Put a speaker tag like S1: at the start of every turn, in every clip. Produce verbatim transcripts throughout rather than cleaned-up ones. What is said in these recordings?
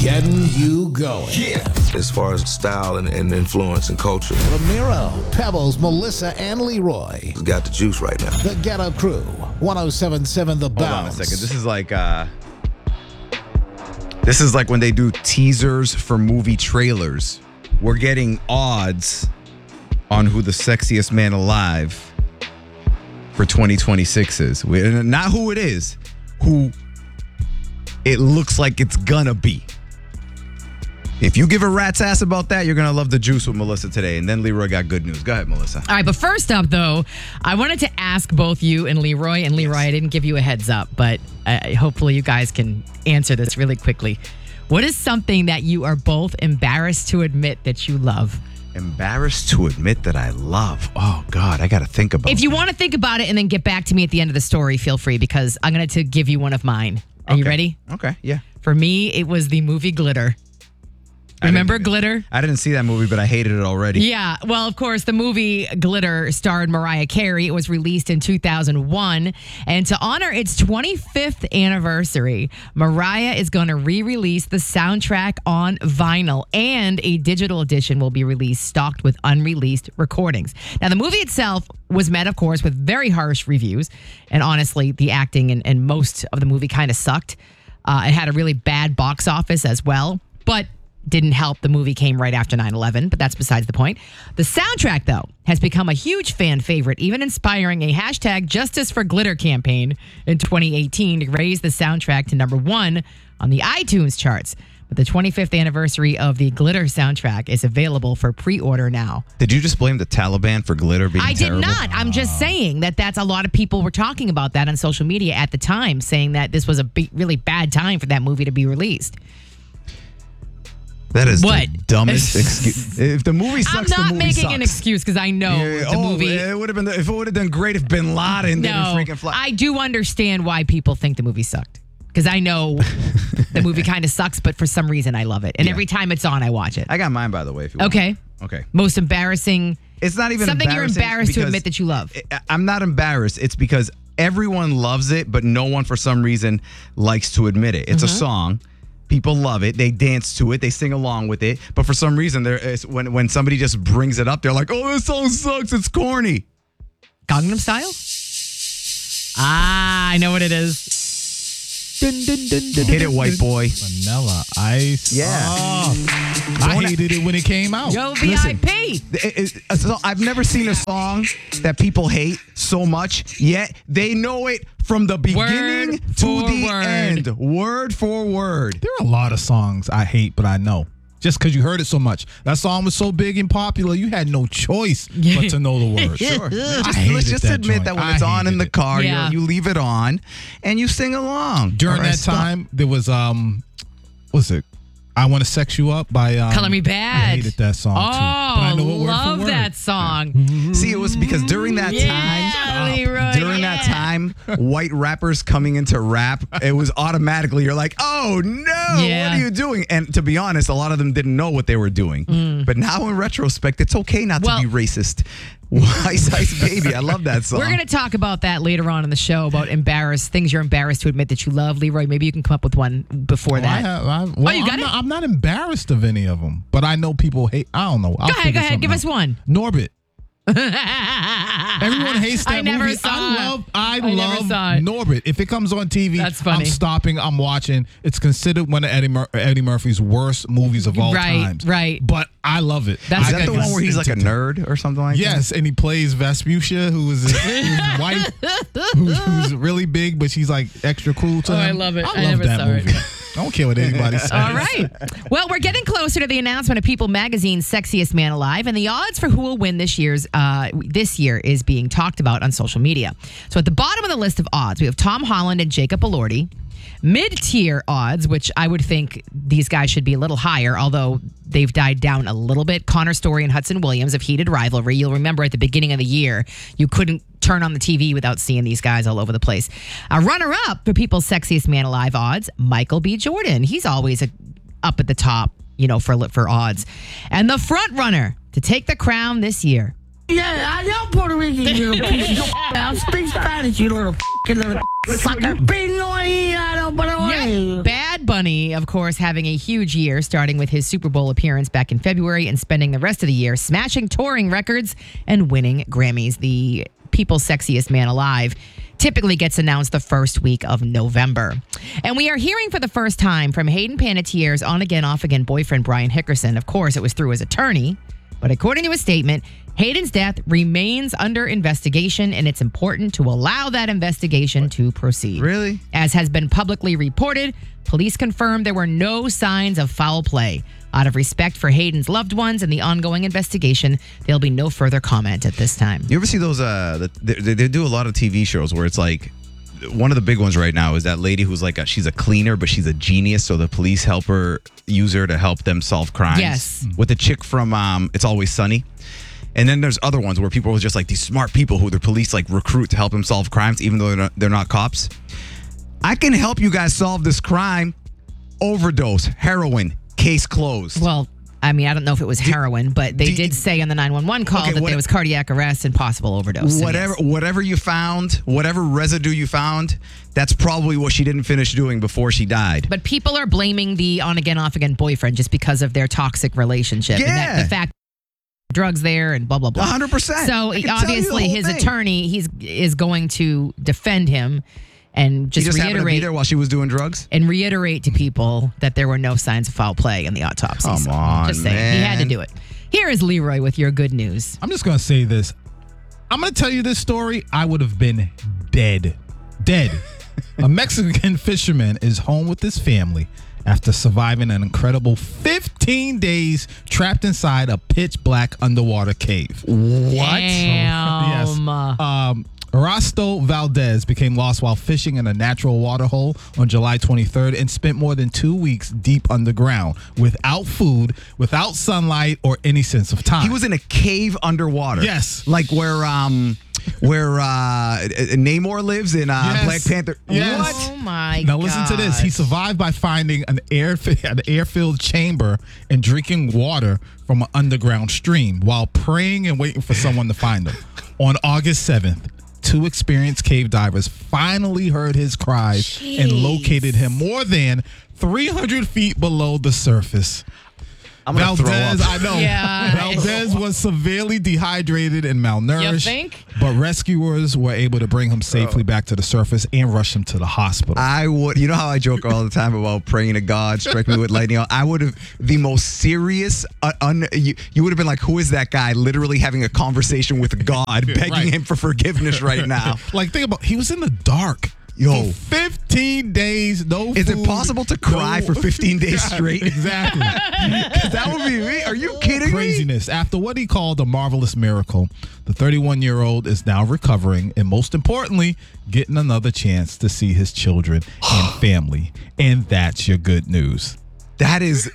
S1: getting you going.
S2: Yeah. As far as style and, and influence and culture.
S1: Ramiro, Pebbles, Melissa, and Leroy.
S2: He's got the juice right now.
S1: The Ghetto Crew, one oh seven point seven The Bounce.
S3: Hold on a second. This is like uh, this is like when they do teasers for movie trailers. We're getting odds on who the sexiest man alive for twenty twenty-six is. We, not who it is, who it looks like it's gonna be. If you give a rat's ass about that, you're going to love the juice with Melissa today. And then Leroy got good news. Go ahead, Melissa.
S4: All right, but first up, though, I wanted to ask both you and Leroy. And Leroy, yes. I didn't give you a heads up, but uh, hopefully you guys can answer this really quickly. What is something that you are both embarrassed to admit that you love?
S3: Embarrassed to admit that I love. Oh, God, I got to think about it.
S4: If you want to think about it and then get back to me at the end of the story, feel free, because I'm going to give you one of mine. Are
S3: okay.
S4: you ready?
S3: Okay, yeah.
S4: For me, it was the movie Glitter. Remember Glitter?
S3: I didn't see that movie, but I hated it already.
S4: Yeah. Well, of course, the movie Glitter starred Mariah Carey. It was released in two thousand one. And to honor its twenty-fifth anniversary, Mariah is going to re-release the soundtrack on vinyl, and a digital edition will be released stocked with unreleased recordings. Now, the movie itself was met, of course, with very harsh reviews. And honestly, the acting and, and most of the movie kind of sucked. Uh, it had a really bad box office as well. But didn't help. The movie came right after nine eleven, but that's besides the point. The soundtrack, though, has become a huge fan favorite, even inspiring a hashtag Justice for Glitter campaign in twenty eighteen to raise the soundtrack to number one on the iTunes charts. But the twenty-fifth anniversary of the Glitter soundtrack is available for pre-order now.
S3: Did you just blame the Taliban for Glitter being
S4: I
S3: terrible?
S4: did not. I'm just saying that that's a lot of people were talking about that on social media at the time, saying that this was a b- really bad time for that movie to be released.
S3: That is
S4: what?
S3: the dumbest excuse. If the movie sucks,
S4: I'm
S3: the
S4: not
S3: movie
S4: making
S3: sucks.
S4: an excuse because I know
S3: Yeah,
S4: the
S3: oh,
S4: movie.
S3: It would have been if it would have done great if Bin Laden
S4: no,
S3: didn't freaking fly.
S4: I do understand why people think the movie sucked because I know the movie kind of sucks, but for some reason I love it, and
S3: Yeah.
S4: every time it's on, I watch it.
S3: I got mine, by the way. If you want.
S4: Okay.
S3: Okay.
S4: Most embarrassing.
S3: It's not even
S4: something you're embarrassed to
S3: because
S4: admit that you love.
S3: I- I'm not embarrassed. It's because everyone loves it, but no one for some reason likes to admit it. It's
S4: Mm-hmm.
S3: a song. People love it. They dance to it. They sing along with it. But for some reason, there is when when somebody just brings it up, they're like, "Oh, this song sucks. It's corny."
S4: Gangnam Style? Ah, I know what it is. Dun, dun, dun, dun,
S3: Hit it,
S4: dun,
S3: white
S4: dun.
S3: boy.
S5: Vanilla Ice.
S3: Yeah.
S5: Oh, I hated it when it came out.
S4: Yo, V I P.
S3: It- it- so I've never seen a song that people hate so much, yet they know it from the beginning
S4: Word
S3: to
S4: for
S3: the
S4: word.
S3: end. Word for word.
S5: There are a lot of songs I hate, but I know. Just because you heard it so much. That song was so big and popular, you had no choice but to know the words.
S3: Sure.
S5: I
S3: Just,
S5: hated
S3: let's just
S5: that
S3: admit
S5: joint.
S3: that when
S5: I
S3: it's on in
S5: hated
S3: the
S5: it.
S3: car, you-
S4: Yeah.
S3: you, leave it on and you sing along.
S5: During
S3: All right,
S5: that
S3: stop.
S5: time, there was, um, what's it? I Want to Sex You Up by um,
S4: Color Me Bad.
S5: I hated that song
S4: Oh,
S5: too. But I know it word
S4: love
S5: for word.
S4: that song.
S3: See, it was because during that
S4: Yeah,
S3: time,
S4: Leroy,
S3: during
S4: yeah.
S3: that time, white rappers coming into rap, it was automatically, you're like, oh no,
S4: Yeah.
S3: what are you doing? And to be honest, a lot of them didn't know what they were doing. But now in retrospect, it's okay not
S4: Mm. Well-
S3: to be racist. Ice Ice Baby, I love that song.
S4: We're going to talk about that later on in the show, about embarrassed, things you're embarrassed to admit that you love. Leroy, maybe you can come up with one before
S5: Oh, I
S4: that.
S5: have, I, well,
S4: you got
S5: I'm,
S4: it?
S5: not, I'm not embarrassed of any of them, but I know people hate. I don't know. I'll
S4: Go ahead,
S5: figure
S4: go ahead.
S5: something
S4: Give
S5: out.
S4: us one.
S5: Norbit. Everyone hates that
S4: I never
S5: movie.
S4: saw
S5: I
S4: it.
S5: love. I,
S4: I never
S5: love
S4: saw it.
S5: Norbit. If it comes on T V,
S4: That's funny.
S5: I'm stopping. I'm watching. It's considered one of Eddie, Mur- Eddie Murphy's worst movies of all
S4: Right,
S5: times.
S4: right.
S5: But I love it.
S4: That's
S5: I
S3: Is that
S4: good
S3: the
S5: can
S3: one where he's like a
S5: sit to-
S3: nerd or something like
S5: Yes, and he plays Vespuccia, who is his, his wife, who's, who's really big, but she's like extra cool to
S4: Oh,
S5: him.
S4: I love it.
S5: I
S4: I
S5: love
S4: never
S5: that
S4: saw it.
S5: movie. I don't care what anybody says.
S4: All right. Well, we're getting closer to the announcement of People Magazine's Sexiest Man Alive, and the odds for who will win this year's uh, this year is being talked about on social media. So at the bottom of the list of odds, we have Tom Holland and Jacob Elordi. Mid-tier odds, which I would think these guys should be a little higher, although they've died down a little bit. Connor Story and Hudson Williams of Heated Rivalry. You'll remember at the beginning of the year, you couldn't turn on the T V without seeing these guys all over the place. A runner-up for People's Sexiest Man Alive odds, Michael B. Jordan. He's always a, up at the top, you know, for for odds. And the front runner to take the crown this year.
S6: Yeah, I know Puerto Rican, you little piece of I speak Spanish, you little f***ing little sucker. Pinoy, I don't
S4: Yeah, Bad Bad Bunny, of course, having a huge year, starting with his Super Bowl appearance back in February and spending the rest of the year smashing touring records and winning Grammys. The People's Sexiest Man Alive typically gets announced the first week of November. And we are hearing for the first time from Hayden Panettiere's on-again, off-again boyfriend, Brian Hickerson. Of course, it was through his attorney, but according to a statement, Hayden's death remains under investigation, and it's important to allow that investigation to proceed.
S3: Really?
S4: As has been publicly reported, police confirmed there were no signs of foul play. Out of respect for Hayden's loved ones and the ongoing investigation, there'll be no further comment at this time.
S3: You ever see those? Uh, the, they, they do a lot of T V shows where it's like, one of the big ones right now is that lady who's like a, she's a cleaner, but she's a genius. So the police help her use her to help them solve crimes.
S4: Yes.
S3: With the chick from um, It's Always Sunny. And then there's other ones where people are just like these smart people who the police like recruit to help them solve crimes, even though they're not, they're not cops. I can help you guys solve this crime. Overdose, heroin, case closed.
S4: Well, I mean, I don't know if it was heroin, but they
S3: do-
S4: did say on the nine one one call
S3: Okay,
S4: that
S3: what-
S4: there was cardiac arrest and possible overdose. So
S3: Whatever,
S4: yes.
S3: whatever you found, whatever residue you found, that's probably what she didn't finish doing before she died.
S4: But people are blaming the on-again, off-again boyfriend just because of their toxic relationship. And that,
S3: Yeah.
S4: the fact drugs there and blah, blah, blah.
S3: one hundred percent.
S4: So
S3: I can tell you the
S4: obviously
S3: whole
S4: his
S3: thing.
S4: attorney he's is going to defend him and
S3: He
S4: just,
S3: just happened to be
S4: reiterate
S3: there while she was doing drugs.
S4: and reiterate to people that there were no signs of foul play in the autopsy.
S3: Come
S4: So,
S3: on,
S4: just saying, he had to
S3: man.
S4: do it. Here is Leroy with your good news.
S5: I'm just going to say this. I'm going to tell you this story. I would have been dead. Dead. A Mexican fisherman is home with his family after surviving an incredible fifteen days trapped inside a pitch black underwater cave.
S3: What?
S5: Yes.
S4: Damn.
S5: Um, Erasto Valdez became lost while fishing in a natural water hole on July twenty-third and spent more than two weeks deep underground without food, without sunlight, or any sense of time.
S3: He was in a cave underwater.
S5: Yes.
S3: Like where um where uh Namor lives in uh
S5: Yes.
S3: Black Panther.
S5: Yes.
S4: Oh my god.
S5: Now listen to this. He survived by finding an air an air-filled chamber and drinking water from an underground stream while praying and waiting for someone to find him. On August seventh, two experienced cave divers finally heard his cries and
S4: Jeez.
S5: located him more than three hundred feet below the surface.
S3: I'm gonna
S5: Valdez,
S3: throw up.
S5: I know.
S4: Yeah.
S5: Valdez was severely dehydrated and malnourished.
S4: You think?
S5: But rescuers were able to bring him safely back to the surface and rush him to the hospital.
S3: I would, you know how I joke all the time about praying to God, strike me with lightning. I would have the most serious. Uh, un, you, you would have been like, "Who is that guy?" Literally having a conversation with God, begging
S5: Right.
S3: him for forgiveness right now.
S5: Like, think about, he was in the dark.
S3: Yo.
S5: For fifteen days, no
S3: Is
S5: food,
S3: it possible to cry
S5: no-
S3: for fifteen days straight?
S5: Exactly.
S3: That would be me. Are you kidding me?
S5: Craziness. After what he called a marvelous miracle, the thirty-one-year-old is now recovering and, most importantly, getting another chance to see his children and family. And that's your good news.
S3: That is.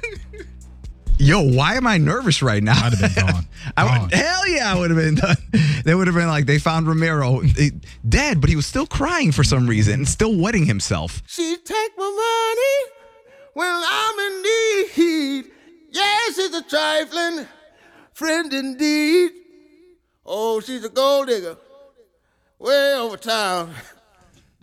S3: Yo, why am I nervous right now?
S5: I'd have been gone.
S3: I
S5: Gone.
S3: would, hell yeah, I would have been done. They would have been like, they found Ramiro eh, dead, but he was still crying for some reason and still wetting himself.
S7: She take my money when I'm in need. Yes, she's a trifling friend indeed. Oh, she's a gold digger way over town.